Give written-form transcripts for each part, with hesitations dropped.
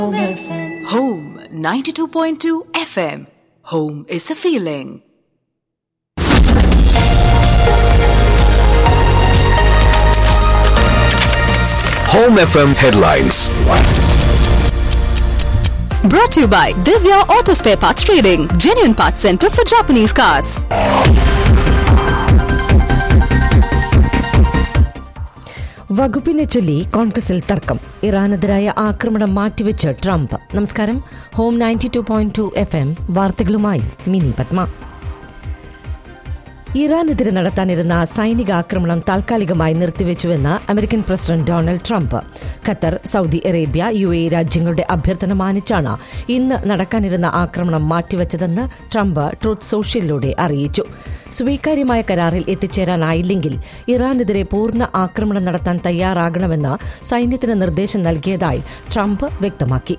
Home 92.2 FM. Home is a feeling. Home FM headlines. Brought to you by Divya Auto Spare Parts Trading, genuine parts center for Japanese cars. വകുപ്പിനെ ചൊല്ലി കോൺഗ്രസിൽ തർക്കം. ഇറാനെതിരായ ആക്രമണം മാറ്റിവെച്ച് Trump. നമസ്കാരം. Home 92.2 FM വാർത്തകളുമായി mini Padma. ഇറാനെതിരെ നടത്താനിരുന്ന സൈനിക ആക്രമണം താൽക്കാലികമായി നിർത്തിവെച്ചുവെന്ന് American president Donald Trump. Qatar, Saudi Arabia, UAE രാജ്യങ്ങളുടെ അഭ്യർത്ഥന മാനിച്ചാണ് ഇന്ന് നടക്കാനിരുന്ന ആക്രമണം മാറ്റിവെച്ചതെന്ന് ട്രംപ് ട്രൂത്ത് സോഷ്യലിലൂടെ അറിയിച്ചു. സ്വീകാര്യമായ കരാറിൽ എത്തിച്ചേരാനായില്ലെങ്കിൽ ഇറാനെതിരെ പൂർണ്ണ ആക്രമണം നടത്താൻ തയ്യാറാകണമെന്ന് സൈന്യത്തിന് നിർദ്ദേശം നൽകിയതായി ട്രംപ് വ്യക്തമാക്കി.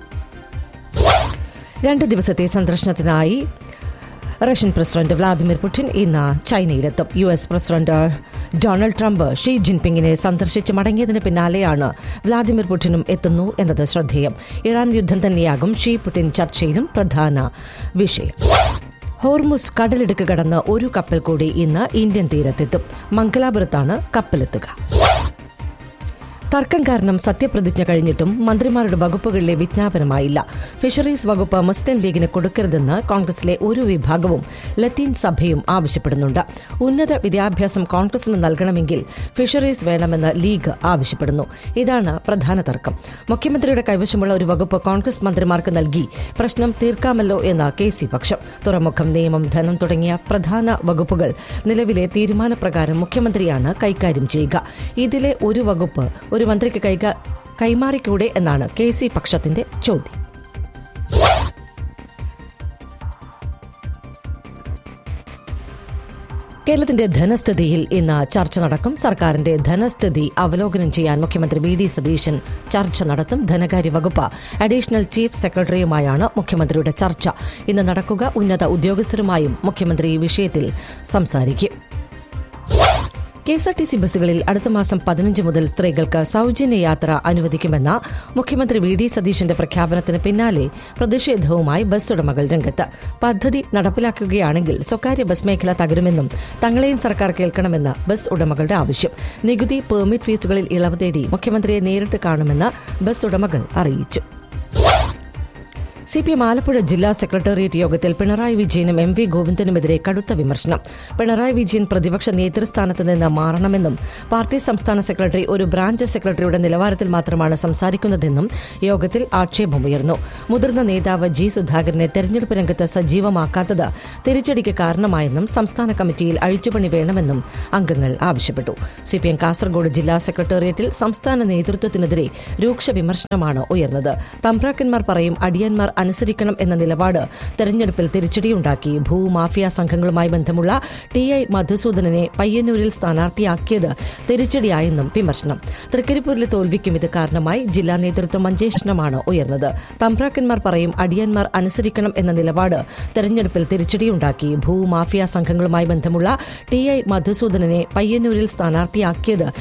2 ദിവസത്തെ സന്ദർശനത്തിനായി റഷ്യൻ പ്രസിഡന്റ് വ്ളാദിമിർ പുടിൻ ഇന്ന് ചൈനയിലെത്തും. US president Donald Trump she ജിൻപിങ്ങിനെ സന്ദർശിച്ച് മടങ്ങിയതിന് പിന്നാലെയാണ് വ്ളാദിമിർ പുടിനും എത്തുന്നു എന്നത് ശ്രദ്ധേയം. ഇറാൻ യുദ്ധം തന്നെയാകും ഷീ പുടിൻ ചർച്ചയിലും പ്രധാന വിഷയം. ഹോർമുസ് കടലിടുക്ക് കടന്ന് ഒരു കപ്പൽ കൂടി ഇന്ന് ഇന്ത്യൻ തീരത്തെത്തും. മംഗലാപുരത്താണ് കപ്പലെത്തുക. തർക്കം കാരണം സത്യപ്രതിജ്ഞ കഴിഞ്ഞിട്ടും മന്ത്രിമാരുടെ വകുപ്പുകളിലെ വിജ്ഞാപനമായില്ല. ഫിഷറീസ് വകുപ്പ് മുസ്ലിം ലീഗിന് കൊടുക്കരുതെന്ന് കോൺഗ്രസിലെ ഒരു വിഭാഗവും ലത്തീൻ സഭയും ആവശ്യപ്പെടുന്നുണ്ട്. ഉന്നത വിദ്യാഭ്യാസം കോൺഗ്രസിന് നൽകണമെങ്കിൽ ഫിഷറീസ് വേണമെന്ന് ലീഗ് ആവശ്യപ്പെടുന്നു. ഇതാണ് പ്രധാന തർക്കം. മുഖ്യമന്ത്രിയുടെ കൈവശമുള്ള ഒരു വകുപ്പ് കോൺഗ്രസ് മന്ത്രിമാർക്ക് നൽകി പ്രശ്നം തീർക്കാമല്ലോ എന്ന KC പക്ഷം. തുറമുഖം, നിയമം, ധനം തുടങ്ങിയ പ്രധാന വകുപ്പുകൾ നിലവിലെ തീരുമാനപ്രകാരം മുഖ്യമന്ത്രിയാണ് കൈകാര്യം ചെയ്യുക. ഇതിലെ ഒരു വകുപ്പ് ഒരു മന്ത്രിക്ക് കൈമാറിക്കൂടെ എന്നാണ് KC പക്ഷത്തിന്റെ ചോദ്യം. കേരളത്തിന്റെ ധനസ്ഥിതിയിൽ ഇന്ന് ചർച്ച നടക്കും. സർക്കാരിന്റെ ധനസ്ഥിതി അവലോകനം ചെയ്യാൻ മുഖ്യമന്ത്രി VD സതീശൻ ചർച്ച നടത്തും. ധനകാര്യ വകുപ്പ് അഡീഷണൽ ചീഫ് സെക്രട്ടറിയുമായാണ് മുഖ്യമന്ത്രിയുടെ ചർച്ച ഇന്ന് നടക്കുക. ഉന്നത ഉദ്യോഗസ്ഥരുമായും മുഖ്യമന്ത്രി ഈ വിഷയത്തിൽ സംസാരിക്കും. KSRTC ബസ്സുകളിൽ അടുത്ത മാസം 15 മുതൽ സ്ത്രീകൾക്ക് സൌജന്യ യാത്ര അനുവദിക്കുമെന്ന മുഖ്യമന്ത്രി VD സതീശന്റെ പ്രഖ്യാപനത്തിന് പിന്നാലെ പ്രതിഷേധവുമായി ബസ് ഉടമകൾ രംഗത്ത്. പദ്ധതി നടപ്പിലാക്കുകയാണെങ്കിൽ സ്വകാര്യ ബസ് മേഖല തകരുമെന്നും തങ്ങളെയും സർക്കാർ കേൾക്കണമെന്ന് ബസ് ഉടമകളുടെ ആവശ്യം. നികുതി, പെർമിറ്റ് ഫീസുകളിൽ ഇളവ് തേടി മുഖ്യമന്ത്രിയെ നേരിട്ട് കാണുമെന്ന് ബസ് ഉടമകൾ അറിയിച്ചു. CPM ആലപ്പുഴ ജില്ലാ സെക്രട്ടേറിയറ്റ് യോഗത്തിൽ പിണറായി വിജയനും MV ഗോവിന്ദനുമെതിരെ കടുത്ത വിമർശനം. പിണറായി വിജയൻ പ്രതിപക്ഷ നേതൃസ്ഥാനത്ത് നിന്ന് മാറണമെന്നും പാർട്ടി സംസ്ഥാന സെക്രട്ടറി ഒരു ബ്രാഞ്ച് സെക്രട്ടറിയുടെ നിലവാരത്തിൽ മാത്രമാണ് സംസാരിക്കുന്നതെന്നും യോഗത്തിൽ ആക്ഷേപമുയർന്നു. മുതിർന്ന നേതാവ് G സുധാകരനെ തെരഞ്ഞെടുപ്പ് രംഗത്ത് സജീവമാക്കാത്തത് തിരിച്ചടിക്ക് കാരണമായെന്നും സംസ്ഥാന കമ്മിറ്റിയിൽ അഴിച്ചുപണി വേണമെന്നും അംഗങ്ങൾ ആവശ്യപ്പെട്ടു. CPM കാസർഗോഡ് ജില്ലാ സെക്രട്ടേറിയറ്റിൽ സംസ്ഥാന നേതൃത്വത്തിനെതിരെ രൂക്ഷ വിമർശനമാണ് ഉയർന്നത്. തമ്പ്രാക്കന്മാർ പറയും അടിയന്മാർ അനുസരിക്കണം എന്ന നിലപാട് തെരഞ്ഞെടുപ്പിൽ തിരിച്ചടിയുണ്ടാക്കി. ഭൂമാഫിയ സംഘങ്ങളുമായി ബന്ധമുള്ള TI മധുസൂദനനെ പയ്യന്നൂരിൽ സ്ഥാനാർത്ഥിയാക്കിയത് തിരിച്ചടിയായെന്നും വിമർശനം. തൃക്കരിപ്പൂരിലെ തോൽവിക്കും ഇത് കാരണമായി. ജില്ലാ നേതൃത്വം അന്വേഷണമാണ് ഉയർന്നത്. തമ്പ്രാക്കന്മാർ പറയും അടിയന്മാർ അനുസരിക്കണം എന്ന നിലപാട് തെരഞ്ഞെടുപ്പിൽ തിരിച്ചടിയുണ്ടാക്കി. ഭൂമാഫിയ സംഘങ്ങളുമായി ബന്ധമുള്ള TI മധുസൂദനനെ പയ്യന്നൂരിൽ സ്ഥാനാർത്ഥിയാക്കിയത്